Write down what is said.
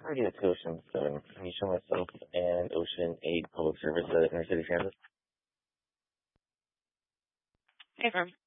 Radio to Ocean 7. Can you show myself and Ocean 8 public service at Inner City Transit? Hey, firm.